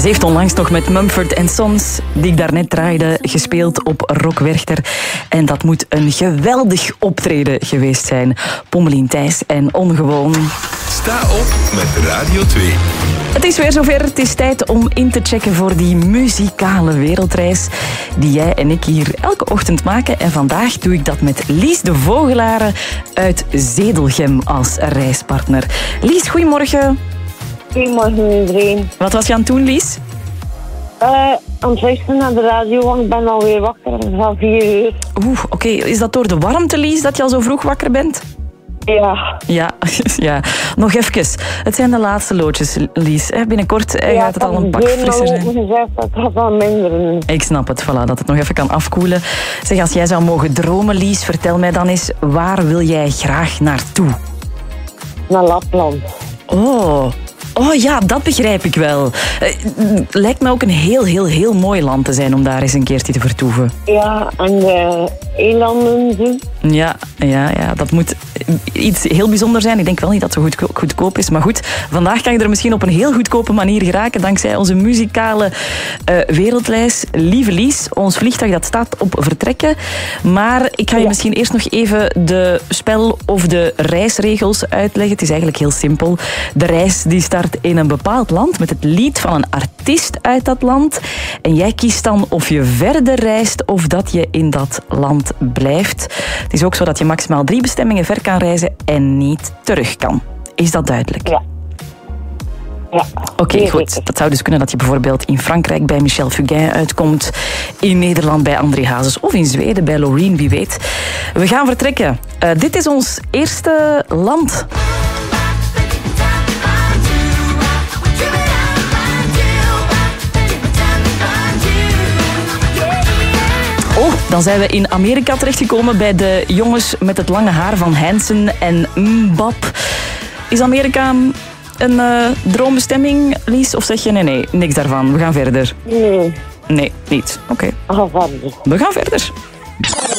Ze heeft onlangs nog met Mumford & Sons, die ik daarnet draaide, gespeeld op Rock Werchter. En dat moet een geweldig optreden geweest zijn. Pommelien Thijs en Ongewoon. Sta op met Radio 2. Het is weer zover. Het is tijd om in te checken voor die muzikale wereldreis die jij en ik hier elke ochtend maken. En vandaag doe ik dat met Lies de Vogelare uit Zedelgem als reispartner. Lies, goedemorgen. Goedemorgen iedereen. Wat was je aan het doen, Lies? Aan het luisteren naar de radio, want ik ben alweer wakker. Het is al 4 uur. Oké. Is dat door de warmte, Lies, dat je al zo vroeg wakker bent? Ja. Ja. Nog even. Het zijn de laatste loodjes, Lies. Binnenkort gaat het al een pak frisser zijn. Gezegd, dat gaat wel minderen. Ik snap het, voilà, dat het nog even kan afkoelen. Zeg, als jij zou mogen dromen, Lies, vertel mij dan eens, waar wil jij graag naartoe? Naar Lapland. Oh ja, dat begrijp ik wel. Lijkt me ook een heel mooi land te zijn om daar eens een keertje te vertoeven. Ja, en de elanden doen. Ja, dat moet iets heel bijzonders zijn. Ik denk wel niet dat het zo goedkoop is. Maar goed, vandaag kan je er misschien op een heel goedkope manier geraken dankzij onze muzikale wereldreis. Lieve Lies, ons vliegtuig dat staat op vertrekken. Maar ik ga je misschien eerst nog even de spel- of de reisregels uitleggen. Het is eigenlijk heel simpel. De reis die start in een bepaald land met het lied van een artiest uit dat land. En jij kiest dan of je verder reist of dat je in dat land blijft. Het is ook zo dat je maximaal 3 bestemmingen ver kan reizen en niet terug kan. Is dat duidelijk? Ja. Oké, goed. Dat zou dus kunnen dat je bijvoorbeeld in Frankrijk bij Michel Fugain uitkomt, in Nederland bij André Hazes of in Zweden bij Loreen, wie weet. We gaan vertrekken. Dit is ons eerste land. Dan zijn we in Amerika terechtgekomen bij de jongens met het lange haar van Hanson en Mbap. Is Amerika een droombestemming, Lies? Of zeg je nee, niks daarvan, we gaan verder? Nee. Nee, niet. Oké. We gaan verder. We gaan verder.